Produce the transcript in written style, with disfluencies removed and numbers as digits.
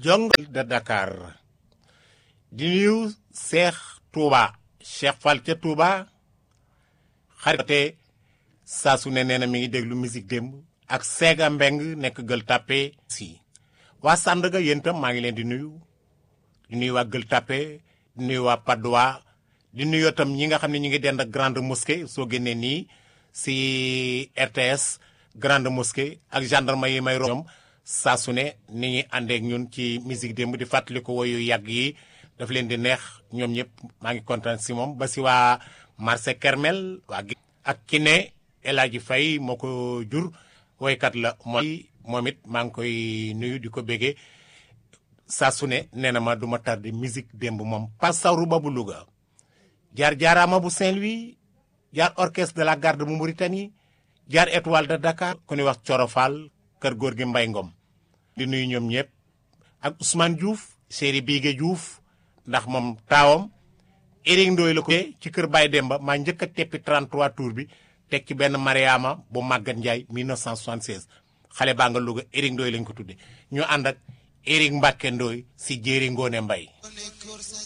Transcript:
jongal de Dakar di nuyu Cheikh Touba Cheikh Fall ca Touba xarite saa su ne nee na mi ngi déglu musique démb ak Sega Mbeng nekk Gueule Tapée si waa Sandaga yéen itam maa ngi leen di nuyu waa Gueule Tapée di nuyu waa Patte d'Oie di nuyu itam ñi nga xam ne ñu ngi dend ak grande mosquée soo génnee nii si RTS grande mosquée ak gendarme yi may ñoom saa su ne ni ñuy àndeek ñun ci musique démb di fàttali ko woyu yàgg yi daf leen di neex ñoom ñëpp maa ngi kontaan si moom ba si waa marché Kermel waa ak ki ne El Hadji Faye moo ko jur woykat la moom it maa ngi koy nuyu di ko béggee saa su ne nee na ma du ma tardé musique démb moom pas sawru ba bu Louga jaar jaaraama bu Saint-Louis jaar orchestre de la garde bu Mauritanie jaar étoile de Dakar ku ñuy wax Corofal kër góor gi Mbay Ngom di nuyu ñoom ñëpp ak Ousmane Diouf Séri Bigué Diouf ndax moom taawam Éric Ndoye la ko ci kër Baye Demba maa njëkk a teppi 33 tours bi teg ci benn Mariama bu Maguette Ndiaye 1976 xale baa nga Louga Éric Ndoye lañ ko tudde ñu ànd ak Éric Mbacke Ndoye si Jéeri Ngoone Mbay